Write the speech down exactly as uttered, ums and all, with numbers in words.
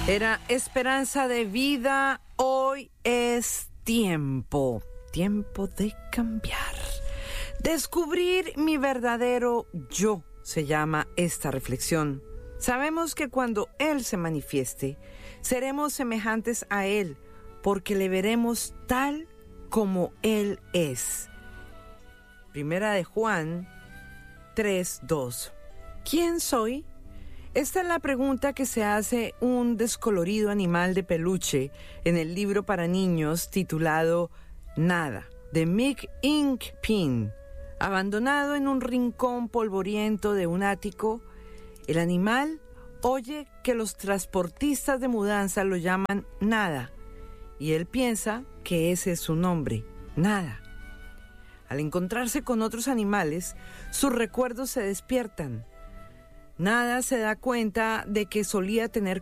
Era esperanza de vida, hoy es tiempo, tiempo de cambiar. Descubrir mi verdadero yo se llama esta reflexión. Sabemos que cuando Él se manifieste, seremos semejantes a Él, porque le veremos tal como Él es. Primera de Juan tres, dos. ¿Quién soy? Esta es la pregunta que se hace un descolorido animal de peluche en el libro para niños titulado Nada, de Mick Inkpin. Abandonado en un rincón polvoriento de un ático, el animal oye que los transportistas de mudanza lo llaman Nada, y él piensa que ese es su nombre, Nada. Al encontrarse con otros animales, sus recuerdos se despiertan. Nada se da cuenta de que solía tener